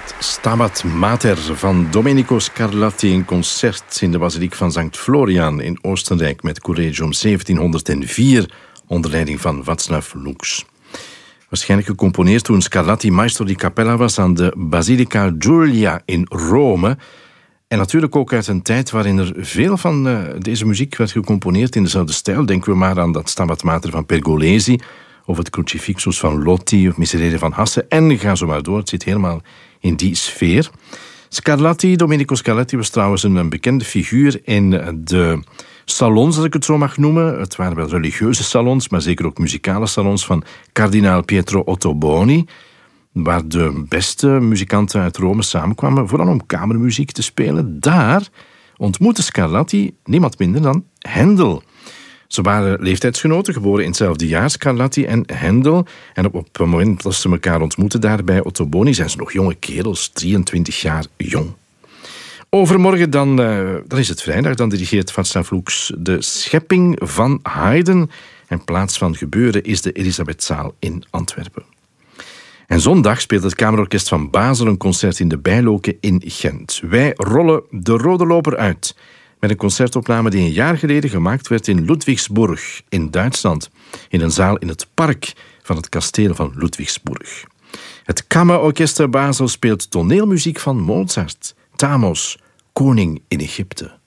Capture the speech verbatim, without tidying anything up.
Het Stabat Mater van Domenico Scarlatti, een concert in de basiliek van Sankt Florian in Oostenrijk met Collegium zeventienhonderdvier onder leiding van Václav Lux. Waarschijnlijk gecomponeerd toen Scarlatti maestro di cappella was aan de Basilica Giulia in Rome. En natuurlijk ook uit een tijd waarin er veel van uh, deze muziek werd gecomponeerd in dezelfde stijl. Denken we maar aan dat Stabat Mater van Pergolesi, of het Crucifixus van Lotti, of Miserere van Hasse. En ga zo maar door, het zit helemaal in die sfeer. Scarlatti, Domenico Scarlatti, was trouwens een bekende figuur in de salons, als ik het zo mag noemen. Het waren wel religieuze salons, maar zeker ook muzikale salons van kardinaal Pietro Ottoboni, waar de beste muzikanten uit Rome samenkwamen, vooral om kamermuziek te spelen. Daar ontmoette Scarlatti niemand minder dan Händel. Ze waren leeftijdsgenoten, geboren in hetzelfde jaar, Scarlatti en Händel. En op, op het moment dat ze elkaar ontmoeten daar bij Ottoboni, zijn ze nog jonge kerels, drieëntwintig jaar jong. Overmorgen dan, uh, dan is het vrijdag, dan dirigeert Václav Lux de schepping van Haydn. En plaats van gebeuren is de Elisabethzaal in Antwerpen. En zondag speelt het Kamerorkest van Basel een concert in de Bijloke in Gent. Wij rollen de Rode Loper uit met een concertopname die een jaar geleden gemaakt werd in Ludwigsburg in Duitsland, in een zaal in het park van het kasteel van Ludwigsburg. Het Kammerorkest Basel speelt toneelmuziek van Mozart, Thamos, Koning in Egypte.